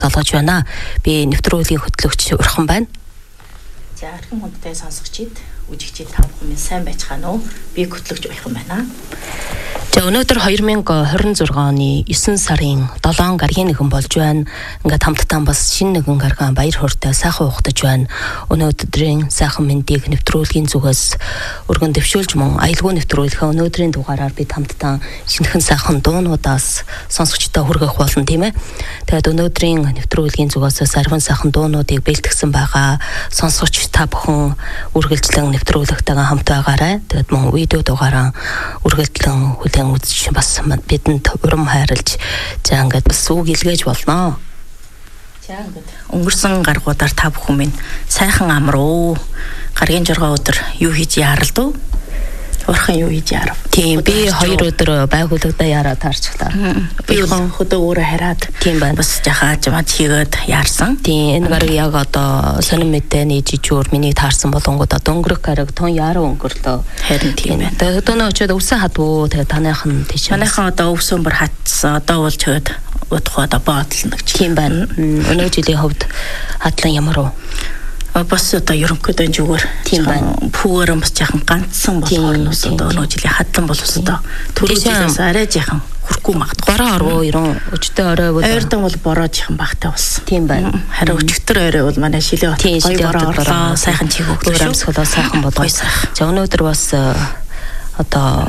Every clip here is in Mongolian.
залгаж байна. Би нэвтрүүлгийн хөтлөгч Урхан байна. За архин хүндтэй сонсогчид, үжигчид та бүхэн сайн байцгаана уу? Би хөтлөгч Урхан байна. За өнөөдөр 2026 оны 9 сарын 7 гаргийн нэгэн болж байна. Ингээд хамтдаа бас шинэ нэгэн гаргаан баяр хууртай сайхан ухтаж байна. Өнөөдрийн сайхан мэндийг нэвтрүүлгийн зүгээс өргөн дэвшүүлж мөн аялгүй нэвтрүүлэх өнөөдрийн дугаараар бид хамтдаа шинэхэн сайхан дуунуудаас сонсогчдод хүргэх болно тийм ээ. Тэгээд өнөөдрийн нэвтрүүлгийн зүгээс сарван сайхан дуунуудыг бэлтгэсэн байгаа. Сонсогч та бүхэн үргэлжлэн нэвтрүүлэгтэйгээ хамт байгаарай. Тэгээд мөн видео дугаараа үргэлжлэн үзэж бас бидэнд урам хайрлж за ингээд бас үг илгээж болно. За ингээд өнгөрсөн гаргуудаар та бүхэн минь сайхан амруу. Гаргийн 6 өдөр юу хийж яаралдав? Урхан юу хийж яарав? Тийм би 2 өдөр байгууллагада яраа таарчлаа. Би хөдөө өөрөө хараад тийм байна. Бас жахааж хийгээд яарсан. Тийм энэ гараг яг одоо сонин мэдээний жижүүр миний таарсан болонгууд одоо өнгөрөх гараг тун яруу өнгөрлөө. Харин тийм байна. Тэгээд одоо очиод өвсөн хадвуу тэгээд таныхан тийш. Таныхан одоо өвсөн бүр хатсан. Одоо бол чөд удахгүй одоо боодлно гэж. Тийм байна. Өнөө жилийн хувьд хатлан ямар уу? Бас одоо ерөнхийдөө зүгээр тийм байна. Пүүгэрэн бас жахан ганцсан болохоор нүс одоо өнөө жилийн хадлан болов өстөө. Түрүү жилээс арай жахан хүрхгүй магадгүй. Бороо орвоо ерөн өчтөө орой бол ойрдон бол бороо жахан багтай болсон. Тийм байна. Харин өчтөр орой бол манай шилээ гоё бороо орлоо. Сайхан чиг өгдөг шүү. Амсгалаа сайхан болоо. За өнөөдөр бас одоо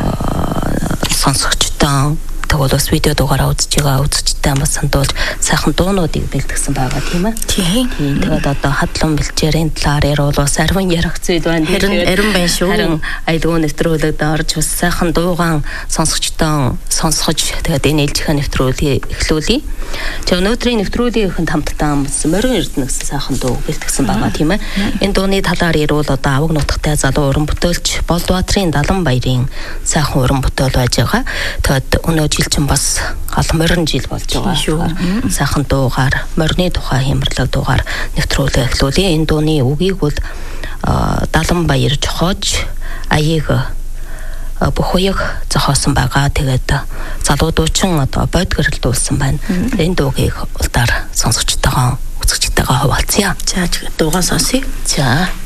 сонсогчтой тэгвэл бас видео дугаараа үзэж байгаа үзэгчтэй бас сандуулж сайхан дуунуудыг бэлтгэсэн байгаа тийм ээ. Тийм. Тэгээд одоо хадлан бэлчээрийн талаар ярил бас арван ярих зүйл байна. Харин байна шүү. Харин аялгүй нэвтрүүлэгт орж бас сайхан дуугаан сонсогчтой сонсгож тэгээд энэ ээлжийн нэвтрүүлгийг эхлүүлье. За өнөөдрийн нэвтрүүлгийнхэнд хамтдаа бас морин эрдэнэ гэсэн сайхан дуу бэлтгэсэн байгаа тийм ээ. Энэ дууны талаар ярил одоо аваг нутагтай залуу уран бүтээлч Болдбаатарын Далан баярын сайхан уран бүтээл байж байгаа. Тэгээд өнөө чин бас гал морин жил болж байгаа шүү. Сайхан дуугаар морины тухай хямрлаг дуугаар нэвтрүүлэг эхлүүлээ. Энэ дууны үгийг бол Далан баяр жохоож аяыг бүхөйг зохиосон байгаа. Тэгээд залуу дуучин одоо бод гэрэлдүүлсэн байна. Энэ дуугийг улдаар сонсогчтойгоо үзэгчтэйгээ хуваалцъя. За дуугаа сонсъё. За